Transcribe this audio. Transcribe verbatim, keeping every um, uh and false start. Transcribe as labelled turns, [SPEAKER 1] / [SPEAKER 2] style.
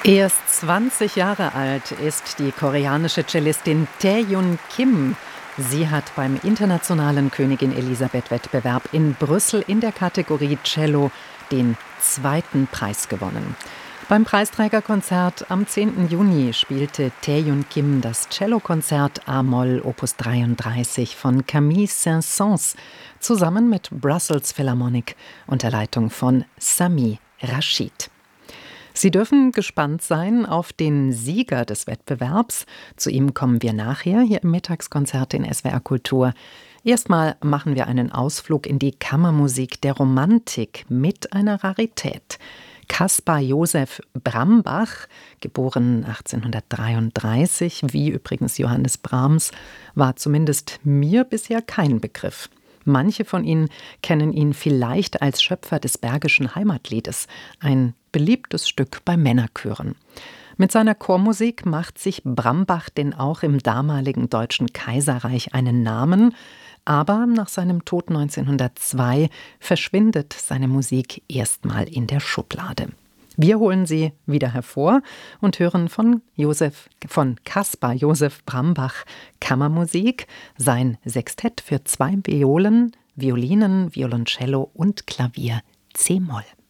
[SPEAKER 1] Erst zwanzig Jahre alt ist die koreanische Cellistin Taehyun Kim. Sie hat beim internationalen Königin-Elisabeth-Wettbewerb in Brüssel in der Kategorie Cello den zweiten Preis gewonnen. Beim Preisträgerkonzert am zehnten Juni spielte Taehyun Kim das Cellokonzert A-Moll Opus dreiunddreißig von Camille Saint-Saëns zusammen mit Brussels Philharmonic unter Leitung von Sami Rashid. Sie dürfen gespannt sein auf den Sieger des Wettbewerbs. Zu ihm kommen wir nachher hier im Mittagskonzert in S W R Kultur. Erstmal machen wir einen Ausflug in die Kammermusik der Romantik mit einer Rarität. Caspar Josef Brambach, geboren achtzehnhundertdreiunddreißig, wie übrigens Johannes Brahms, war zumindest mir bisher kein Begriff. Manche von Ihnen kennen ihn vielleicht als Schöpfer des Bergischen Heimatliedes, ein beliebtes Stück bei Männerchören. Mit seiner Chormusik macht sich Brambach denn auch im damaligen Deutschen Kaiserreich einen Namen, aber nach seinem Tod neunzehnhundertzwei verschwindet seine Musik erstmal in der Schublade. Wir holen sie wieder hervor und hören von Josef, von Caspar Josef Brambach Kammermusik, sein Sextett für zwei Violen, Violinen, Violoncello und Klavier C-Moll.